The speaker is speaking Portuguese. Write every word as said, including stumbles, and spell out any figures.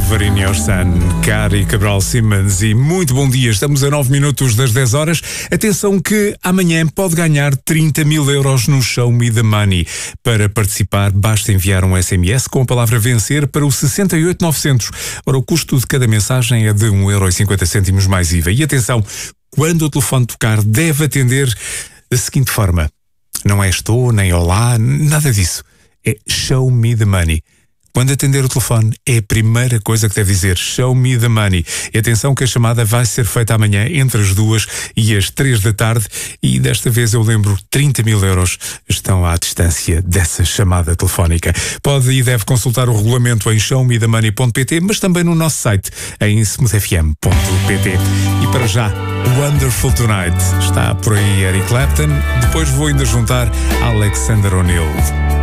Never in Your Sun, Cari Cabral Simmons, e muito bom dia. Estamos a nove minutos das dez horas. Atenção que amanhã pode ganhar trinta mil euros no Show Me the Money. Para participar, basta enviar um S M S com a palavra vencer para o sessenta e oito novecentos. Ora, o custo de cada mensagem é de um euro e cinquenta cêntimos mais I V A. E atenção, quando o telefone tocar, deve atender da seguinte forma: não é estou, nem olá, nada disso. É Show Me the Money. Quando atender o telefone, é a primeira coisa que deve dizer: Show Me the Money. E atenção que a chamada vai ser feita amanhã entre as duas e as três da tarde, e desta vez eu lembro, trinta mil euros estão à distância dessa chamada telefónica. Pode e deve consultar o regulamento em show me the money ponto pt, mas também no nosso site em smooth f m ponto p t. E para já, Wonderful Tonight. Está por aí Eric Clapton, depois vou ainda juntar Alexander O'Neill.